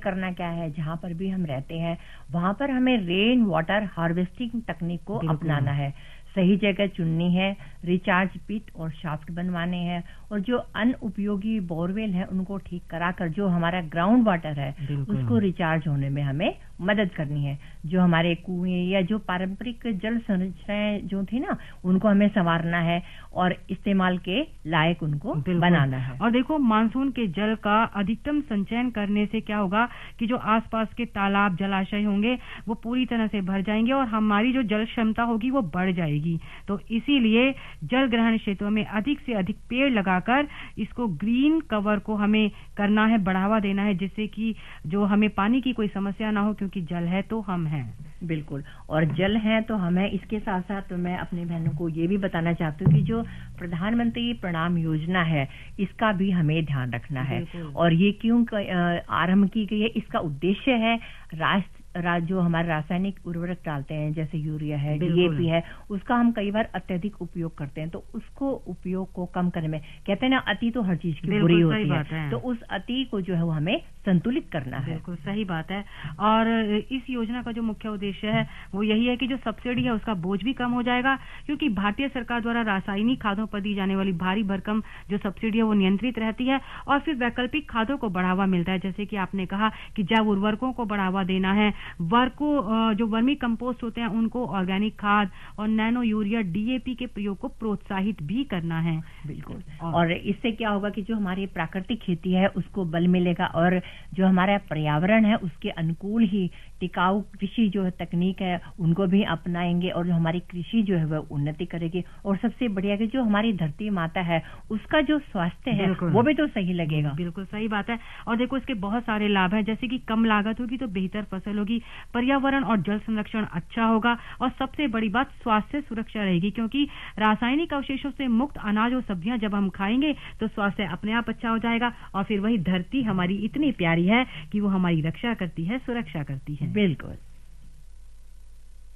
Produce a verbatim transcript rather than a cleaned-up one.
करना क्या है, जहाँ पर भी हम रहते हैं वहां पर हमें रेन वाटर हार्वेस्टिंग तकनीक को अपनाना है, सही जगह चुननी है, रिचार्ज पिट और शाफ्ट बनवाने हैं, और जो अनुपयोगी बोरवेल है उनको ठीक कराकर जो हमारा ग्राउंड वाटर है उसको रिचार्ज होने में हमें मदद करनी है। जो हमारे कुएं या जो पारंपरिक जल संरचनाएं जो थी ना उनको हमें संवारना है और इस्तेमाल के लायक उनको बनाना है। और देखो, मानसून के जल का अधिकतम संचयन करने से क्या होगा कि जो आसपास के तालाब जलाशय होंगे वो पूरी तरह से भर जाएंगे और हमारी जो जल क्षमता होगी वो बढ़ जाएगी। तो इसीलिए जल ग्रहण क्षेत्रों में अधिक से अधिक पेड़ लगाकर इसको ग्रीन कवर को हमें करना है, बढ़ावा देना है, जिससे कि जो हमें पानी की कोई समस्या ना हो, क्योंकि जल है तो हम हैं। बिल्कुल, और जल है तो हम हैं। इसके साथ साथ तो मैं अपनी बहनों को ये भी बताना चाहती हूँ कि जो प्रधानमंत्री प्रणाम योजना है इसका भी हमें ध्यान रखना है। और ये क्यों आरंभ की गई है, इसका उद्देश्य है राष्ट्र रा, जो हमारे रासायनिक उर्वरक डालते हैं जैसे यूरिया है, डीएपी है, उसका हम कई बार अत्यधिक उपयोग करते हैं, तो उसको उपयोग को कम करने में कहते हैं ना, अति तो हर चीज की बुरी होती है, है, तो उस अति को जो है वो हमें संतुलित करना है। बिल्कुल सही बात है। और इस योजना का जो मुख्य उद्देश्य है वो यही है कि जो सब्सिडी है उसका बोझ भी कम हो जाएगा, क्योंकि भारतीय सरकार द्वारा रासायनिक खादों पर दी जाने वाली भारी भरकम जो सब्सिडी है वो नियंत्रित रहती है और फिर वैकल्पिक खादों को बढ़ावा मिलता है। जैसे कि आपने कहा कि जैव उर्वरकों को बढ़ावा देना है, वर्को जो वर्मी कंपोस्ट होते हैं उनको ऑर्गेनिक खाद और नैनो यूरिया डीएपी के प्रयोग को प्रोत्साहित भी करना है। बिल्कुल, और, और इससे क्या होगा कि जो हमारी प्राकृतिक खेती है उसको बल मिलेगा और जो हमारा पर्यावरण है उसके अनुकूल ही टिकाऊ कृषि जो है तकनीक है उनको भी अपनाएंगे और जो हमारी कृषि जो है वह उन्नति करेगी। और सबसे बढ़िया कि जो हमारी धरती माता है उसका जो स्वास्थ्य है वो भी तो सही लगेगा। बिल्कुल सही बात है। और देखो, इसके बहुत सारे लाभ हैं, जैसे कि कम लागत होगी तो बेहतर फसल होगी, पर्यावरण और जल संरक्षण अच्छा होगा, और सबसे बड़ी बात स्वास्थ्य सुरक्षा रहेगी, क्योंकि रासायनिक अवशेषों से मुक्त अनाज और सब्जियां जब हम खाएंगे तो स्वास्थ्य अपने आप अच्छा हो जाएगा। और फिर वही धरती हमारी इतनी प्यारी है कि वो हमारी रक्षा करती है, सुरक्षा करती है। बिल्कुल।